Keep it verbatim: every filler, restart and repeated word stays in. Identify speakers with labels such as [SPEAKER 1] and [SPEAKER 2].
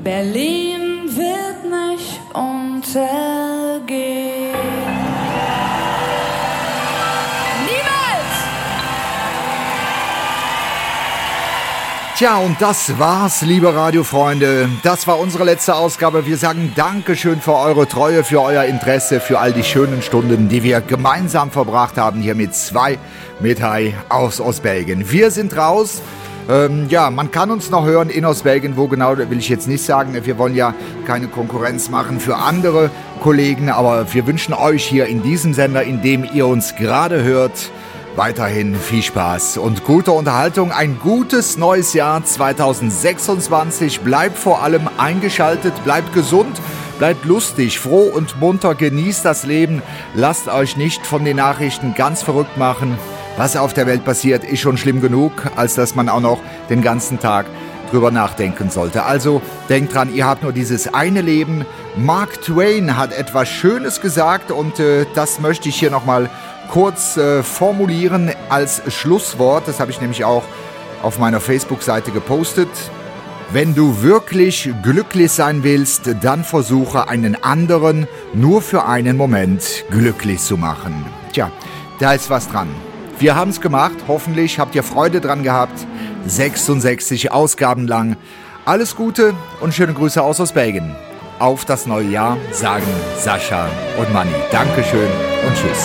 [SPEAKER 1] Berlin wird nicht untergehen.
[SPEAKER 2] Tja, und das war's, liebe Radiofreunde. Das war unsere letzte Ausgabe. Wir sagen Dankeschön für eure Treue, für euer Interesse, für all die schönen Stunden, die wir gemeinsam verbracht haben hier mit zwei Metai aus Ostbelgien. Wir sind raus. Ähm, ja, man kann uns noch hören in Ostbelgien, wo genau, will ich jetzt nicht sagen. Wir wollen ja keine Konkurrenz machen für andere Kollegen, aber wir wünschen euch hier in diesem Sender, in dem ihr uns gerade hört, weiterhin viel Spaß und gute Unterhaltung. Ein gutes neues Jahr zwanzig sechsundzwanzig. Bleibt vor allem eingeschaltet, bleibt gesund, bleibt lustig, froh und munter, genießt das Leben. Lasst euch nicht von den Nachrichten ganz verrückt machen. Was auf der Welt passiert, ist schon schlimm genug, als dass man auch noch den ganzen Tag drüber nachdenken sollte. Also denkt dran, ihr habt nur dieses eine Leben. Mark Twain hat etwas Schönes gesagt und äh, das möchte ich hier nochmal kurz äh, formulieren als Schlusswort. Das habe ich nämlich auch auf meiner Facebook-Seite gepostet. Wenn du wirklich glücklich sein willst, dann versuche einen anderen nur für einen Moment glücklich zu machen. Tja, da ist was dran. Wir haben es gemacht. Hoffentlich habt ihr Freude dran gehabt. sechsundsechzig Ausgaben lang. Alles Gute und schöne Grüße aus Ostbelgien. Auf das neue Jahr sagen Sascha und Manni. Dankeschön und tschüss.